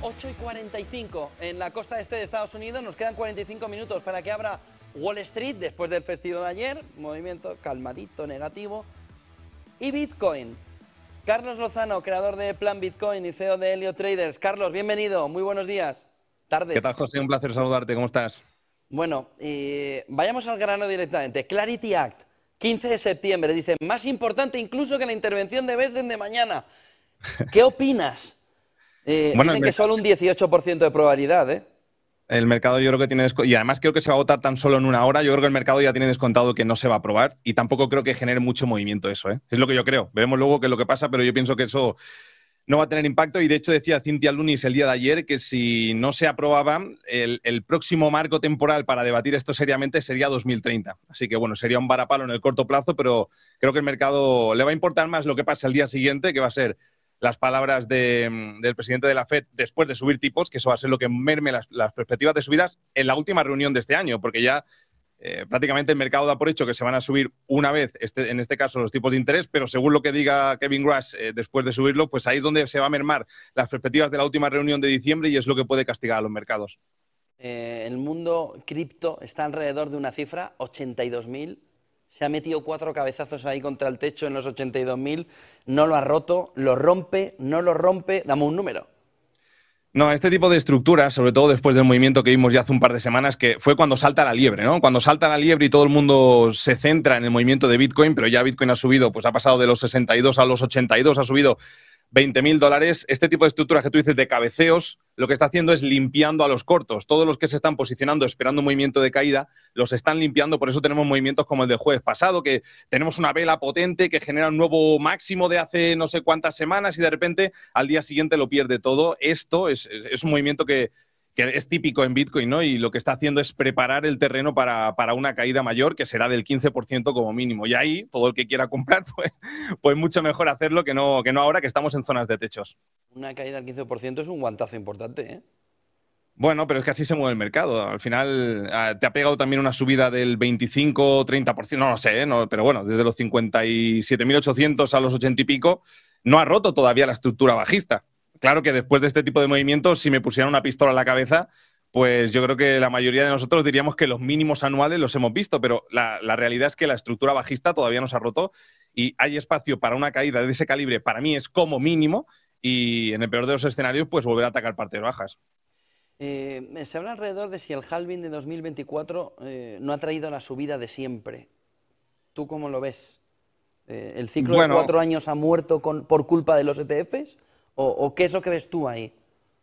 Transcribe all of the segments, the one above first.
8:45 en la costa este de Estados Unidos. Nos quedan 45 minutos para que abra Wall Street después del festivo de ayer. Movimiento calmadito, negativo. Y Bitcoin. Carlos Lozano, creador de Plan Bitcoin y CEO de Helio Traders. Carlos, bienvenido. Muy buenos días. Tardes. ¿Qué tal, José? Un placer saludarte. ¿Cómo estás? Bueno, vayamos al grano directamente. Clarity Act, 15 de septiembre. Dice, más importante incluso que la intervención de Biden de mañana. ¿Qué opinas? Dicen que solo un 18% de probabilidad, ¿eh? El mercado yo creo que tiene... Y además creo que se va a votar tan solo en una hora. Yo creo que el mercado ya tiene descontado que no se va a aprobar y tampoco creo que genere mucho movimiento eso, ¿eh? Es lo que yo creo. Veremos luego qué es lo que pasa, pero yo pienso que eso no va a tener impacto. Y de hecho decía Cynthia Lunis el día de ayer que si no se aprobaba, el próximo marco temporal para debatir esto seriamente sería 2030. Así que bueno, sería un varapalo en el corto plazo, pero creo que el mercado le va a importar más lo que pasa el día siguiente, que va a ser las palabras del presidente de la FED después de subir tipos, que eso va a ser lo que merme las perspectivas de subidas en la última reunión de este año, porque ya prácticamente el mercado da por hecho que se van a subir una vez, en este caso, los tipos de interés, pero según lo que diga Kevin Rush después de subirlo, pues ahí es donde se va a mermar las perspectivas de la última reunión de diciembre y es lo que puede castigar a los mercados. El mundo cripto está alrededor de una cifra, 82.000. Se ha metido 4 cabezazos ahí contra el techo en los 82.000, no lo ha roto, lo rompe, no lo rompe, dame un número. No, este tipo de estructuras, sobre todo después del movimiento que vimos ya hace un par de semanas, que fue cuando salta la liebre, ¿no? Cuando salta la liebre y todo el mundo se centra en el movimiento de Bitcoin, pero ya Bitcoin ha subido, pues ha pasado de los 62 a los 82, ha subido $20.000. Este tipo de estructuras que tú dices de cabeceos, lo que está haciendo es limpiando a los cortos. Todos los que se están posicionando esperando un movimiento de caída, los están limpiando. Por eso tenemos movimientos como el del jueves pasado, que tenemos una vela potente que genera un nuevo máximo de hace no sé cuántas semanas y de repente al día siguiente lo pierde todo. Esto es un movimiento que es típico en Bitcoin, ¿no? Y lo que está haciendo es preparar el terreno para una caída mayor, que será del 15% como mínimo. Y ahí, todo el que quiera comprar, pues mucho mejor hacerlo que no ahora que estamos en zonas de techos. Una caída del 15% es un guantazo importante, ¿eh? Bueno, pero es que así se mueve el mercado. Al final te ha pegado también una subida del 25-30%, no lo sé, ¿eh? No, pero bueno, desde los 57.800 a los 80 y pico, no ha roto todavía la estructura bajista. Claro que después de este tipo de movimientos, si me pusieran una pistola en la cabeza, pues yo creo que la mayoría de nosotros diríamos que los mínimos anuales los hemos visto, pero la realidad es que la estructura bajista todavía no se ha roto y hay espacio para una caída de ese calibre, para mí es como mínimo, y en el peor de los escenarios, pues volver a atacar partes bajas. Se habla alrededor de si el halving de 2024 no ha traído la subida de siempre. ¿Tú cómo lo ves? ¿El ciclo de 4 años ha muerto por culpa de los ETFs? ¿O qué es lo que ves tú ahí?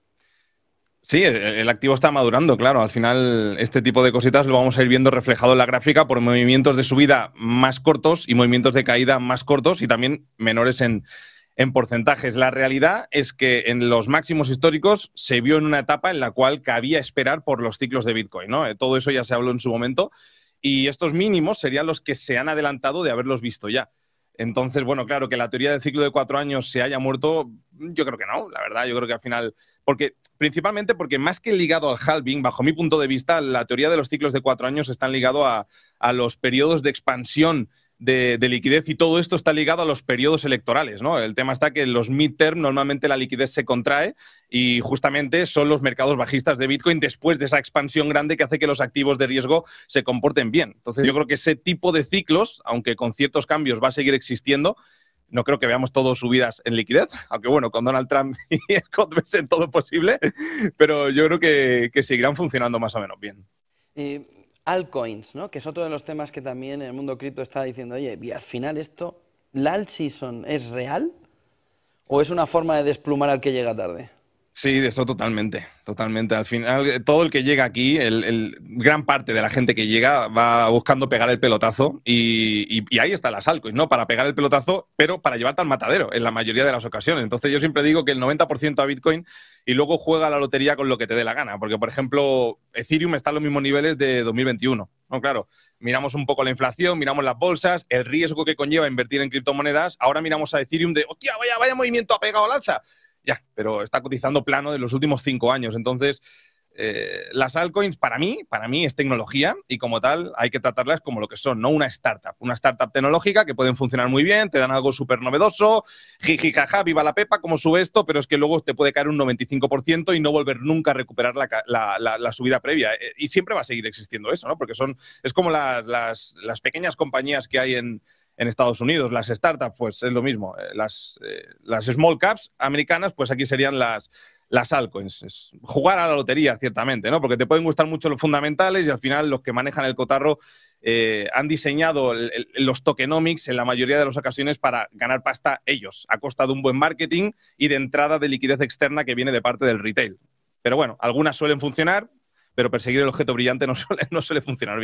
Sí, el activo está madurando, claro. Al final, este tipo de cositas lo vamos a ir viendo reflejado en la gráfica por movimientos de subida más cortos y movimientos de caída más cortos y también menores en porcentajes. La realidad es que en los máximos históricos se vio en una etapa en la cual cabía esperar por los ciclos de Bitcoin, ¿no? Todo eso ya se habló en su momento y estos mínimos serían los que se han adelantado de haberlos visto ya. Entonces, bueno, claro, que la teoría del ciclo de 4 años se haya muerto, yo creo que no, la verdad, yo creo que al final, principalmente porque más que ligado al halving, bajo mi punto de vista, la teoría de los ciclos de 4 años están ligados a los periodos de expansión de liquidez y todo esto está ligado a los periodos electorales, ¿no? El tema está que en los midterm normalmente la liquidez se contrae y justamente son los mercados bajistas de Bitcoin después de esa expansión grande que hace que los activos de riesgo se comporten bien. Entonces yo creo que ese tipo de ciclos, aunque con ciertos cambios va a seguir existiendo, no creo que veamos todos subidas en liquidez, aunque bueno, con Donald Trump y Scott Bessent todo posible, pero yo creo que seguirán funcionando más o menos bien. Altcoins, ¿no? Que es otro de los temas que también el mundo cripto está diciendo, oye, y al final esto, ¿la alt season es real o es una forma de desplumar al que llega tarde? Sí, de eso totalmente, totalmente. Al final, todo el que llega aquí, gran parte de la gente que llega va buscando pegar el pelotazo y ahí está las altcoins, ¿no? Para pegar el pelotazo, pero para llevarte al matadero en la mayoría de las ocasiones. Entonces yo siempre digo que el 90% a Bitcoin y luego juega la lotería con lo que te dé la gana. Porque, por ejemplo, Ethereum está en los mismos niveles de 2021. No, claro, miramos un poco la inflación, miramos las bolsas, el riesgo que conlleva invertir en criptomonedas. Ahora miramos a Ethereum de, hostia, vaya movimiento ha pegado al alza. Ya, pero está cotizando plano de los últimos 5 años. Entonces, las altcoins, para mí, es tecnología y como tal hay que tratarlas como lo que son, no una startup. Una startup tecnológica que pueden funcionar muy bien, te dan algo súper novedoso, jiji, jaja, viva la pepa, cómo sube esto, pero es que luego te puede caer un 95% y no volver nunca a recuperar la subida previa. Y siempre va a seguir existiendo eso, ¿no? Porque es como las pequeñas compañías que hay en Estados Unidos, las startups, pues es lo mismo. Las small caps americanas, pues aquí serían las altcoins. Es jugar a la lotería, ciertamente, ¿no? Porque te pueden gustar mucho los fundamentales y al final los que manejan el cotarro han diseñado los tokenomics en la mayoría de las ocasiones para ganar pasta ellos, a costa de un buen marketing y de entrada de liquidez externa que viene de parte del retail. Pero bueno, algunas suelen funcionar, pero perseguir el objeto brillante no suele funcionar bien.